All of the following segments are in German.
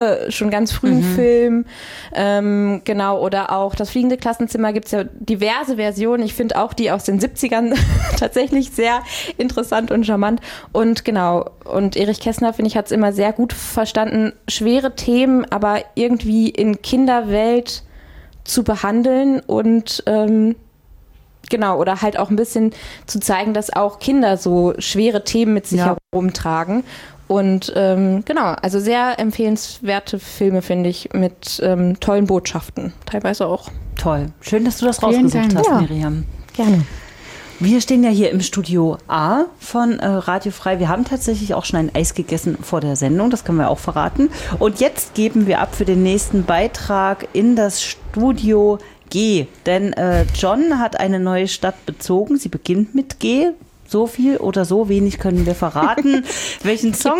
schon ganz frühen Film. Genau, oder auch das fliegende Klassenzimmer gibt's ja diverse Versionen. Ich finde auch die aus den 70ern tatsächlich sehr interessant und charmant. Und genau, und Erich Kästner, finde ich, hat's immer sehr gut verstanden, schwere Themen, aber irgendwie in Kinderwelt zu behandeln und genau, oder halt auch ein bisschen zu zeigen, dass auch Kinder so schwere Themen mit sich herumtragen. Und genau, also sehr empfehlenswerte Filme, finde ich, mit tollen Botschaften, teilweise auch. Toll. Schön, dass du das rausgesucht hast, Miriam. Gerne. Wir stehen ja hier im Studio A von Radio Frei. Wir haben tatsächlich auch schon ein Eis gegessen vor der Sendung, das können wir auch verraten. Und jetzt geben wir ab für den nächsten Beitrag in das Studio G. Denn John hat eine neue Stadt bezogen. Sie beginnt mit G. So viel oder so wenig können wir verraten. Welchen Song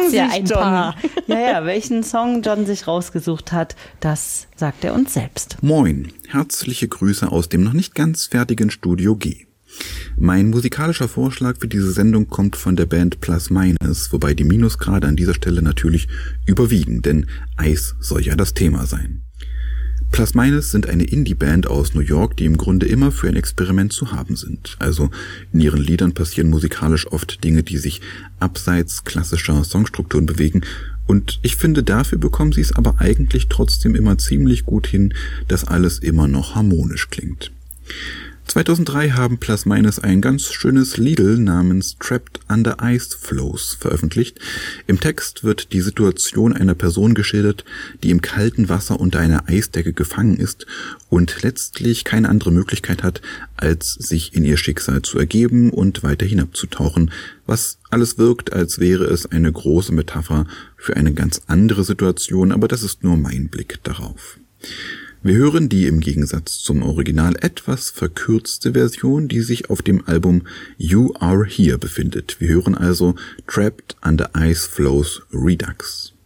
welchen Song John sich rausgesucht hat, das sagt er uns selbst. Moin, herzliche Grüße aus dem noch nicht ganz fertigen Studio G. Mein musikalischer Vorschlag für diese Sendung kommt von der Band Plus Minus, wobei die Minusgrade an dieser Stelle natürlich überwiegen, denn Eis soll ja das Thema sein. Plus Minus sind eine Indie-Band aus New York, die im Grunde immer für ein Experiment zu haben sind. Also in ihren Liedern passieren musikalisch oft Dinge, die sich abseits klassischer Songstrukturen bewegen. Und ich finde, dafür bekommen sie es aber eigentlich trotzdem immer ziemlich gut hin, dass alles immer noch harmonisch klingt. 2003 haben Plus Minus ein ganz schönes Liedl namens Trapped Under Ice Flows veröffentlicht. Im Text wird die Situation einer Person geschildert, die im kalten Wasser unter einer Eisdecke gefangen ist und letztlich keine andere Möglichkeit hat, als sich in ihr Schicksal zu ergeben und weiter hinabzutauchen, was alles wirkt, als wäre es eine große Metapher für eine ganz andere Situation, aber das ist nur mein Blick darauf. Wir hören die im Gegensatz zum Original etwas verkürzte Version, die sich auf dem Album You Are Here befindet. Wir hören also Trapped Under Ice Flows Redux.